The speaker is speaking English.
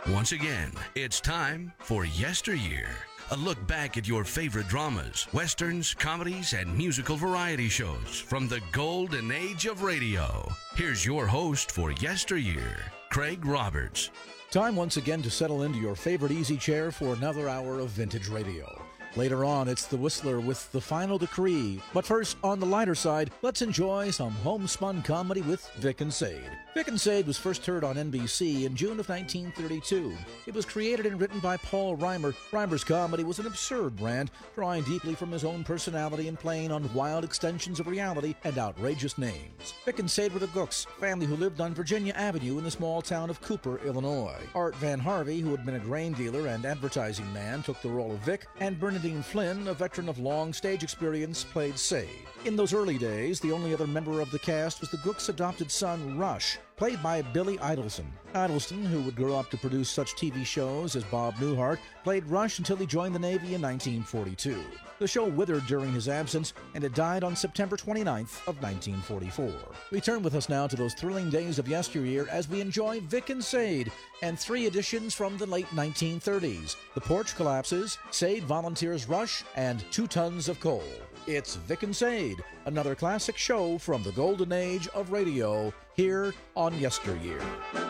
Once again, it's time for Yesteryear. A look back at your favorite dramas, westerns, comedies, and musical variety shows from the golden age of radio. Here's your host for Yesteryear, Craig Roberts. Time once again to settle into your favorite easy chair for another hour of vintage radio. Later on, it's The Whistler with The Final Decree. But first, on the lighter side, let's enjoy some homespun comedy with Vic and Sade. Vic and Sade was first heard on NBC in June of 1932. It was created and written by Paul Reimer. Reimer's comedy was an absurd brand, drawing deeply from his own personality and playing on wild extensions of reality and outrageous names. Vic and Sade were the Gooks, family who lived on Virginia Avenue in the small town of Cooper, Illinois. Art Van Harvey, who had been a grain dealer and advertising man, took the role of Vic, and Bernadine Flynn, a veteran of long stage experience, played Sade. In those early days, the only other member of the cast was the Gooks' adopted son, Rush, played by Billy Idleson. Idleson, who would grow up to produce such TV shows as Bob Newhart, played Rush until he joined the Navy in 1942. The show withered during his absence, and it died on September 29th of 1944. We turn with us now to those thrilling days of yesteryear as we enjoy Vic and Sade and three editions from the late 1930s. The Porch Collapses, Sade Volunteers Rush, and 2 Tons of Coal. It's Vic and Sade, another classic show from the golden age of radio, here on Yesteryear.